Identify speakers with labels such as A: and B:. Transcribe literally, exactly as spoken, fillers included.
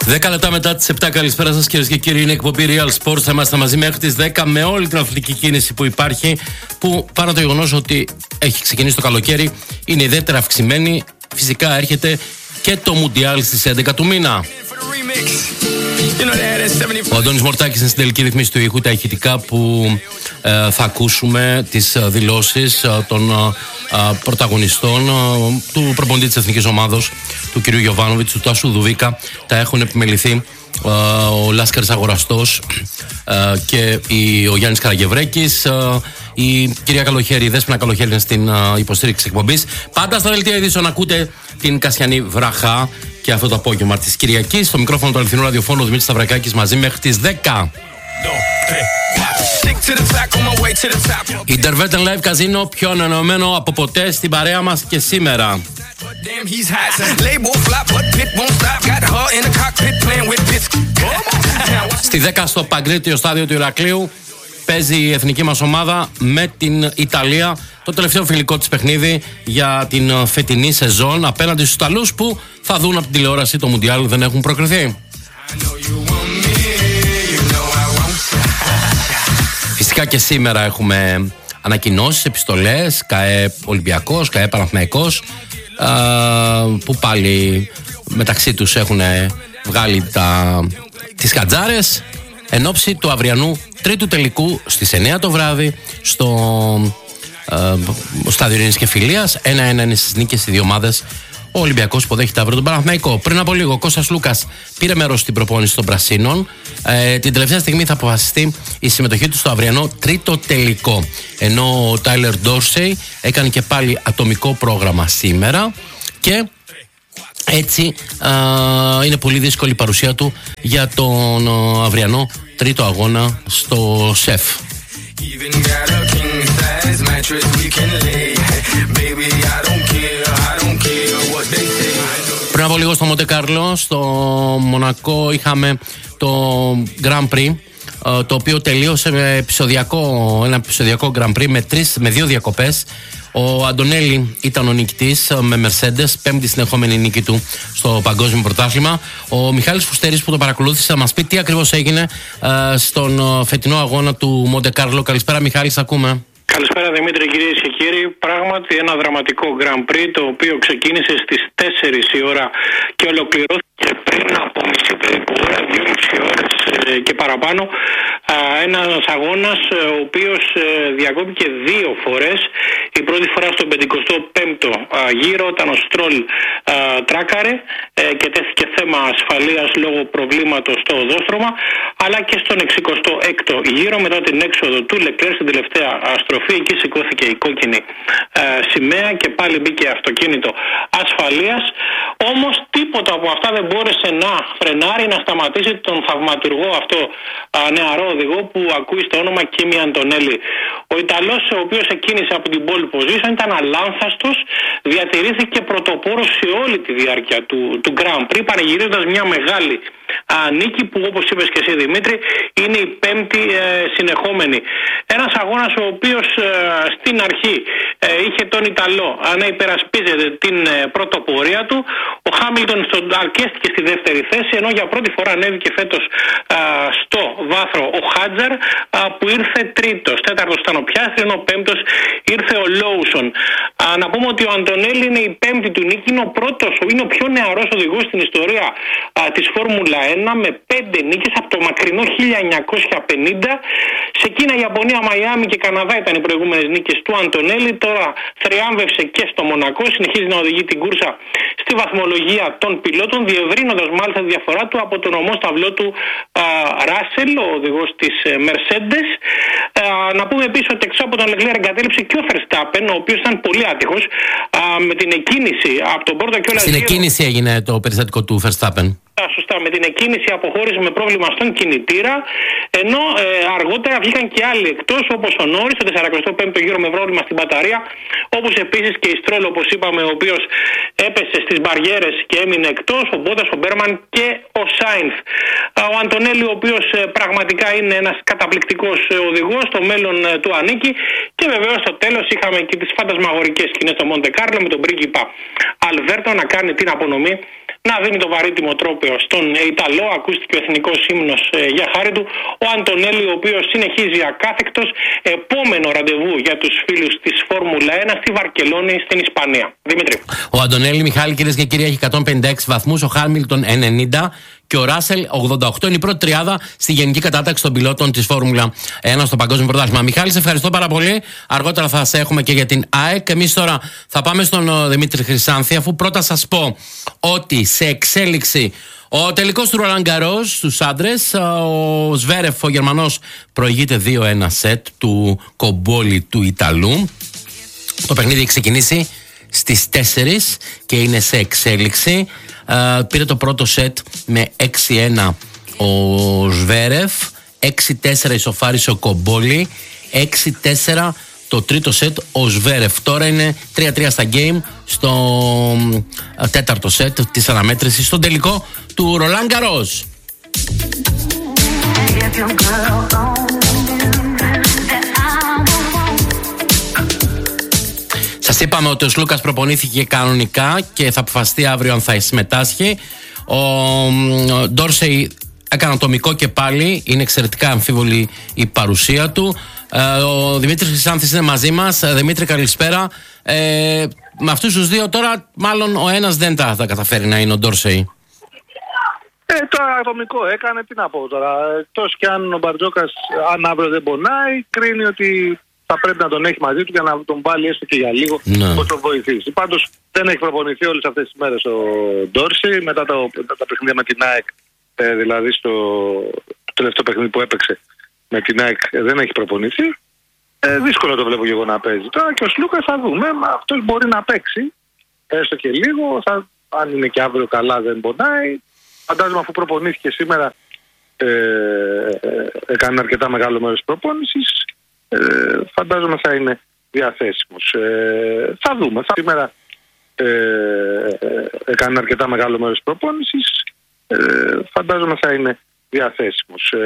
A: δέκα λεπτά μετά τις επτά, καλησπέρα σας κυρίες και κύριοι. Είναι η εκπομπή Real Sports. Θα είμαστε μαζί μέχρι τις δέκα με όλη την αθλητική κίνηση που υπάρχει. Που παρά το γεγονός ότι έχει ξεκινήσει το καλοκαίρι, είναι ιδιαίτερα αυξημένη. Φυσικά έρχεται και το Μουντιάλ στις έντεκα του μήνα. Ο Αντώνης Μορτάκης είναι στην τελική ρυθμίση του ήχου. Τα ηχητικά που ε, θα ακούσουμε, τις δηλώσεις ε, των ε, πρωταγωνιστών ε, του προπονητή της εθνικής ομάδος, του κ. Γιοβάνοβιτς, του Τάσου Δουβίκα, τα έχουν επιμεληθεί ε, ο Λάσκαρης Αγοραστός ε, και η, ο Γιάννης Καραγευρέκης. ε, η κυρία Καλοχέρη, η Δέσποινα Καλοχέρη είναι στην ε, υποστήριξη εκπομπής. Πάντα στα δελτία ειδήσεων ακούτε την Κασιανή Βραχά. Και αυτό το απόγευμα της Κυριακής, στο μικρόφωνο του αληθινού ραδιοφώνου, ο Δημήτρης Σταυρακάκης μαζί μέχρι τις δέκα. Intervetan Live Casino, πιο ανανεωμένο από ποτέ στην παρέα μας και σήμερα. Στη δέκα στο Παγκρίτιο στάδιο του Ηρακλείου παίζει η εθνική μας ομάδα με την Ιταλία, το τελευταίο φιλικό της παιχνίδι για την φετινή σεζόν απέναντι στους Ιταλούς που θα δουν από την τηλεόραση το Μουντιάλ, δεν έχουν προκριθεί. Φυσικά και σήμερα έχουμε ανακοινώσεις, επιστολές, ΚΑΕ Ολυμπιακός, ΚΑΕ Παναθηναϊκός, που πάλι μεταξύ τους έχουν βγάλει τα, τις χατζάρες εν ώψη του αυριανού τρίτου τελικού στις εννιά το βράδυ στο ε, στάδιο Ειρήνης και Φιλίας. ένα ένα είναι στις νίκες στις δύο ομάδες. Ο Ολυμπιακός υποδέχεται αύριο τον Παναθηναϊκό. Πριν από λίγο ο Κώστας Λούκας πήρε μέρος στην προπόνηση των Πρασίνων. Ε, την τελευταία στιγμή θα αποφασιστεί η συμμετοχή του στο αυριανό τρίτο τελικό. Ενώ ο Τάιλερ Ντόρσεϊ έκανε και πάλι ατομικό πρόγραμμα σήμερα και έτσι α, είναι πολύ δύσκολη η παρουσία του για τον α, αυριανό τρίτο αγώνα στο ΣΕΦ. Πριν από λίγο στο Μοντε Κάρλο, στο Μονακό, είχαμε το Grand Prix, το οποίο τελείωσε με επεισοδιακό, ένα επεισοδιακό Grand Prix με, τρεις, με δύο διακοπές. Ο Αντωνέλη ήταν ο νικητής με Mercedes, πέμπτη συνεχόμενη νίκη του στο παγκόσμιο πρωτάθλημα. Ο Μιχάλης Φουστέρης που το παρακολούθησε θα μας πει τι ακριβώς έγινε ε, στον φετινό αγώνα του Μοντε Κάρλο. Καλησπέρα Μιχάλη, σ' ακούμε.
B: Καλησπέρα Δημήτρη, κυρίες και κύριοι. Πράγματι ένα δραματικό Grand Prix, το οποίο ξεκίνησε στις τέσσερις η ώρα και ολοκληρώθηκε πριν από μισή περίπου ώρα, δυόμιση ώρες ε, και παραπάνω. Ε, ένας αγώνας ε, ο οποίος ε, διακόπηκε δύο φορές. Η πρώτη φορά στον πενηκοστό πέμπτο ε, γύρο, όταν ο Στρόλ ε, τράκαρε ε, και τέθηκε θέμα ασφαλείας λόγω προβλήματος στο οδόστρωμα, αλλά και στον εξηκοστό έκτο γύρο μετά την έξοδο του Λεκλέρ στην τελευταία στροφή. Εκεί σηκώθηκε η κόκκινη ε, σημαία και πάλι μπήκε αυτοκίνητο ασφαλείας. Όμως τίποτα από αυτά δεν μπόρεσε να φρενάρει, να σταματήσει τον θαυματουργό αυτό α, νεαρό οδηγό που ακούει στο όνομα Κίμι Αντωνέλη. Ο Ιταλός, ο οποίος εκκίνησε από την pole position, ήταν αλάνθαστος, διατηρήθηκε πρωτοπόρος σε όλη τη διάρκεια του, του Grand Prix, πανηγυρίζοντας μια μεγάλη α, νίκη που, όπως είπες και εσύ Δημήτρη, είναι η πέμπτη ε, συνεχόμενη. Ένας αγώνας ο οποίος ε, στην αρχή ε, είχε τον Ιταλό α, να υπερασπίζεται την ε, πρωτοπορία του. Ο Χάμιλτον αρκέστηκε στη δεύτερη θέση, ενώ για πρώτη φορά ανέβηκε φέτος α, στο βάθρο ο Χάτζαρ, α, που ήρθε τρίτος. Τέταρτος ήταν ο Πιάστρη, ενώ πέμπτος ήρθε ο Λόουσον. Α, να πούμε ότι ο Αντωνέλη είναι η πέμπτη του νίκη, είναι ο πρώτος, είναι ο πιο νεαρός οδηγός στην ιστορία α, της Φόρμουλα ένα, με πέντε νίκες από το μακρινό χίλια εννιακόσια πενήντα. Σε Κίνα, Ιαπωνία, Μαϊάμι και Καναδά ήταν οι προηγούμενες νίκες του Αντωνέλη. Τώρα θριάμβευσε και στο Μονακό, συνεχίζει να οδηγεί την κούρσα στη βαθμολογία των πιλότων, διευρύνοντας μάλιστα τη διαφορά του από τον ομόσταυλό του Ράσελ, ο οδηγός της Mercedes. Α, να πούμε επίσης ότι εξώ από τον Leclerc εγκατέλειψε και ο Verstappen, ο οποίος ήταν πολύ άτυχος α, με την εκκίνηση από τον πρώτο και όλα.
A: Στην εκκίνηση έγινε το περιστατικό του Verstappen.
B: Σωστά, με την εκκίνηση αποχώρησε με πρόβλημα στον κινητήρα, ενώ ε, αργότερα βγήκαν και άλλοι εκτός, όπως ο Νόρις στο σαρανταπέμπτο πέμπτο γύρο με πρόβλημα στην μπαταρία, όπως επίσης και η Στρόλ, όπως είπαμε, ο οποίος έπεσε στις μπαριέρες και έμεινε εκτός, ο Μπότας, ο Μπέρμαν και ο Σάινθ. Ο Αντωνέλη, ο οποίος ε, πραγματικά είναι ένας καταπληκτικός ε, οδηγός, το μέλλον ε, του ανήκει, και βεβαίως στο τέλος είχαμε και τις φαντασμαγορικές σκηνές στο Μοντε Κάρλο με τον πρίγκιπα Αλβέρτο να κάνει την απονομή να δίνει το βαρύτιμο τρόπαιο στον Ιταλό. Ακούστηκε ο εθνικός ύμνος ε, για χάρη του. Ο Αντωνέλη, ο οποίος συνεχίζει ακάθεκτος. Επόμενο ραντεβού για τους φίλους της Φόρμουλα ένα στη Βαρκελόνη στην Ισπανία. Δημήτρη.
A: Ο Αντωνέλη, Μιχάλη, κυρίες και κύριοι, έχει εκατόν πενήντα έξι βαθμούς, ο Χάμιλτον ενενήντα και ο Ράσελ ογδόντα οκτώ. Είναι η πρώτη τριάδα στη γενική κατάταξη των πιλότων της Φόρμουλα ένα στο Παγκόσμιο Πρωτάθλημα. Μιχάλη, σε ευχαριστώ πάρα πολύ. Αργότερα θα σε έχουμε και για την ΑΕΚ. Εμείς τώρα θα πάμε στον Δημήτρη Χρυσάνθη, αφού πρώτα σας πω ότι σε εξέλιξη ο τελικός του Ρολάν Γκαρός στους άντρες, ο Σβέρεφ, ο Γερμανός, προηγείται δύο ένα σετ του Κομπόλη του Ιταλού. Το παιχνίδι έχει ξεκινήσει στις τέσσερις και είναι σε εξέλιξη. Uh, πήρε το πρώτο σετ με έξι ένα ο Σβέρεφ, έξι τέσσερα ισοφάρισε ο Κομπόλη, έξι τέσσερα το τρίτο σετ ο Σβέρεφ. Τώρα είναι τρία τρία στα game στο uh, τέταρτο σετ της αναμέτρησης, στον τελικό του Ρολάν Γκαρός. Σας είπαμε ότι ο Σλούκας προπονήθηκε κανονικά και θα αποφασιστεί αύριο αν θα συμμετάσχει. Ο Ντόρσεϊ έκανε ατομικό και πάλι. Είναι εξαιρετικά αμφίβολη η παρουσία του. Ο Δημήτρης Χρυσάνθης είναι μαζί μας. Δημήτρη, καλησπέρα. Ε, με αυτούς τους δύο τώρα μάλλον ο ένας δεν τα θα καταφέρει να είναι ο Ντόρσεϊ.
C: Ε, το ατομικό έκανε, τι να πω τώρα. Εκτός και αν ο Μπαρτζόκας, αν αύριο δεν πονάει, κρίνει ότι θα πρέπει να τον έχει μαζί του για να τον βάλει έστω και για λίγο,
A: ναι,
C: πώς τον βοηθήσει. Πάντως δεν έχει προπονηθεί όλες αυτές τις μέρες ο Ντόρσεϊ μετά, το, μετά τα παιχνίδια με την ΑΕΚ, ε, δηλαδή στο το τελευταίο παιχνίδι που έπαιξε με την ΑΕΚ, ε, δεν έχει προπονηθεί. Ε, δύσκολο το βλέπω και εγώ να παίζει. Τώρα και ο Σλούκας θα δούμε, μα αυτός μπορεί να παίξει έστω και λίγο, θα, αν είναι και αύριο καλά δεν πονάει. Φαντάζομαι αφού προπονήθηκε σήμερα, ε, ε, έκανε αρκετά μεγάλο μέρος προπόνησης. Ε, φαντάζομαι θα είναι διαθέσιμος. Ε, θα δούμε. Θα, σήμερα ε, ε, έκανε αρκετά μεγάλο μέρος προπόνησης. Ε, φαντάζομαι θα είναι διαθέσιμος.